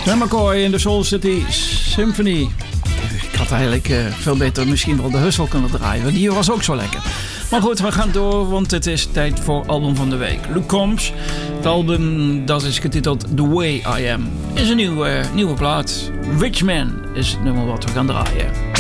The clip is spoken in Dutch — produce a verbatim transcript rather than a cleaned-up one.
Sam McCoy in de Soul City Symphony. Ik had eigenlijk uh, veel beter misschien wel de Hustle kunnen draaien. Want die was ook zo lekker. Maar goed, we gaan door, want het is tijd voor album van de week. Luke Combs, het album dat is getiteld The Way I Am, is een nieuwe, nieuwe plaat. Rich Man is het nummer wat we gaan draaien.